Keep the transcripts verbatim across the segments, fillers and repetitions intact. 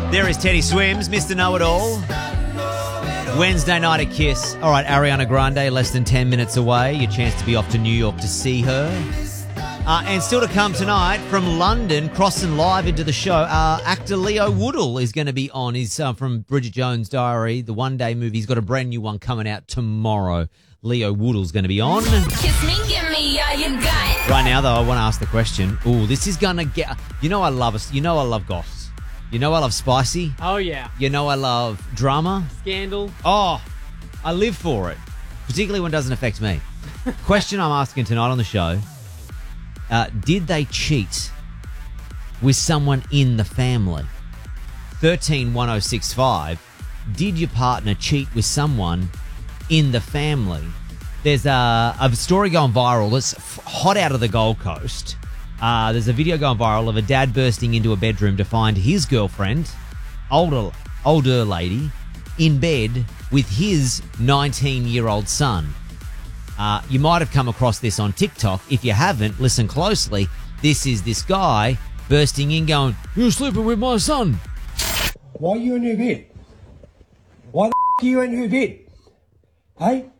There is Teddy Swims, Mister Know-It-All. Wednesday night at Kiss. All right, Ariana Grande, less than ten minutes away. Your chance to be off to New York to see her. Uh, and still to come tonight from London, crossing live into the show, uh, actor Leo Woodall is going to be on. He's uh, from Bridget Jones' Diary, the one-day movie. He's got a brand new one coming out tomorrow. Leo Woodall's going to be on. Kiss me, give me all you got. Right now, though, I want to ask the question. Ooh, this is going to get... You know I love us. You know I love goss. You know I love spicy. Oh, yeah. You know I love drama. Scandal. Oh, I live for it, particularly when it doesn't affect me. Question I'm asking tonight on the show, uh, did they cheat with someone in the family? thirteen one oh six five, did your partner cheat with someone in the family? There's a, a story going viral that's f- hot out of the Gold Coast. Uh, there's a video going viral of a dad bursting into a bedroom to find his girlfriend, older older lady, in bed with his nineteen-year-old son. Uh, you might have come across this on TikTok. If you haven't, listen closely. This is this guy bursting in going, "You're sleeping with my son." Why are you in her bed? Why the f*** are you in her bed? Hey?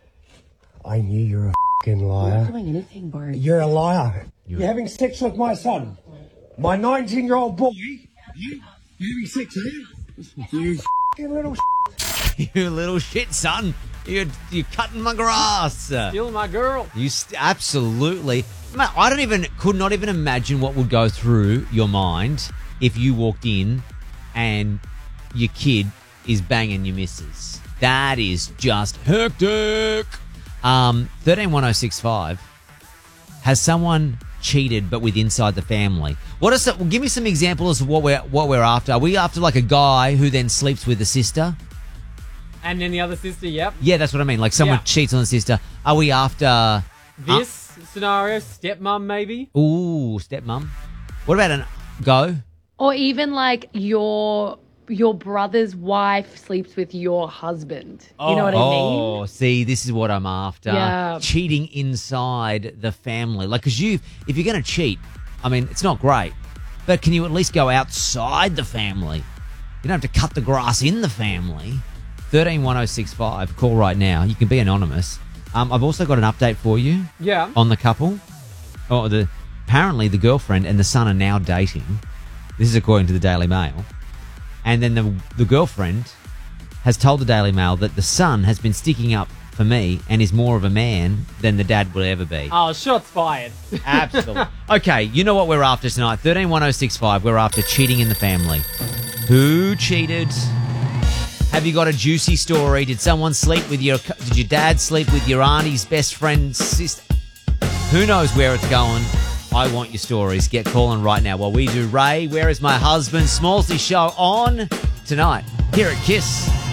I knew you were a f***ing liar. I'm not doing anything, Bart. You're a liar. You're, You're having sex with my son. My nineteen-year-old boy. You, you're having sex, eh? You f***ing little shit. You little shit, son. You're, you're cutting my grass. Stealing my girl. You st- absolutely. Man, I don't even, could not even imagine what would go through your mind if you walked in and your kid is banging your missus. That is just hectic. Um, thirteen one oh six five. Has someone cheated but with inside the family? What are some, well, give me some examples of what we're what we're after. Are we after like a guy who then sleeps with the sister? And then the other sister, yep. Yeah, that's what I mean. Like someone Yeah. cheats on the sister. Are we after This scenario, stepmom maybe? Ooh, stepmom. What about an go? Or even like your your brother's wife sleeps with your husband. You know what I mean? Oh, see, this is what I'm after. Yeah. Cheating inside the family. Like, because you, if you're going to cheat, I mean, it's not great, but can you at least go outside the family? You don't have to cut the grass in the family. thirteen one oh six five, call right now. You can be anonymous. Um, I've also got an update for you Yeah. on the couple. Oh, the apparently the girlfriend and the son are now dating. This is according to the Daily Mail. And then the the girlfriend has told the Daily Mail that the son has been sticking up for me and is more of a man than the dad will ever be. Oh, shots fired. Absolutely. Okay, you know what we're after tonight. thirteen one oh six five, we're after cheating in the family. Who cheated? Have you got a juicy story? Did someone sleep with your... Did your dad sleep with your auntie's best friend's sister? Who knows where it's going? I want your stories. Get calling right now while we do Ray, Where Is My Husband? Smallsy show on tonight here at Kiss.